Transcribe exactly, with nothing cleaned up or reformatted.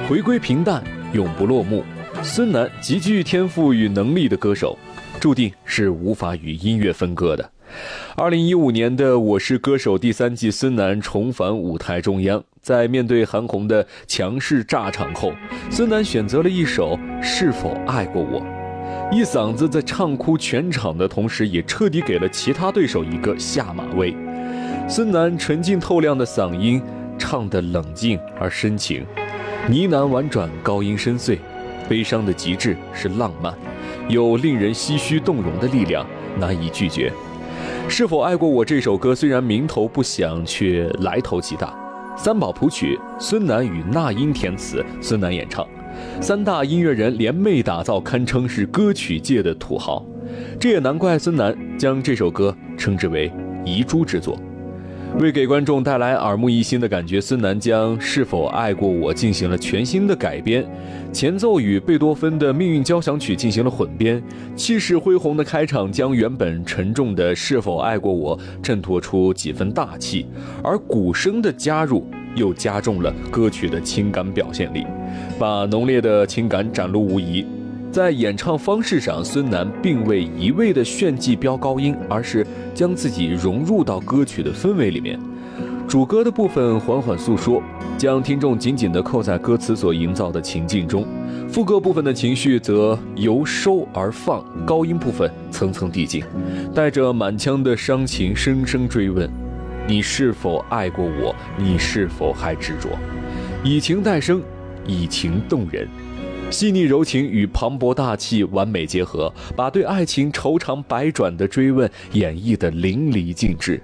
回归平淡，永不落幕。孙楠极具天赋与能力的歌手，注定是无法与音乐分割的。二零一五年的《我是歌手》第三季，孙楠重返舞台中央，在面对韩红的强势炸场后，孙楠选择了一首《是否爱过我》，一嗓子在唱哭全场的同时，也彻底给了其他对手一个下马威。孙楠纯净透亮的嗓音唱得冷静而深情，呢喃婉转，高音深邃，悲伤的极致是浪漫，有令人唏嘘动容的力量，难以拒绝。是否爱过我这首歌虽然名头不响，却来头极大。三宝谱曲，孙楠与那英填词，孙楠演唱，三大音乐人联袂打造，堪称是歌曲界的土豪。这也难怪孙楠将这首歌称之为遗珠之作。为给观众带来耳目一新的感觉，孙楠将《是否爱过我》进行了全新的改编，前奏与贝多芬的《命运交响曲》进行了混编，气势恢宏的开场将原本沉重的《是否爱过我》衬托出几分大气，而鼓声的加入又加重了歌曲的情感表现力，把浓烈的情感展露无遗。在演唱方式上，孙楠并未一味的炫技飙高音，而是将自己融入到歌曲的氛围里面。主歌的部分缓缓诉说，将听众紧紧地扣在歌词所营造的情境中；副歌部分的情绪则由收而放，高音部分层层递进，带着满腔的伤情，声声追问：你是否爱过我？你是否还执着？以情代声，以情动人。细腻柔情与磅礴大气完美结合，把对爱情愁肠百转的追问演绎得淋漓尽致。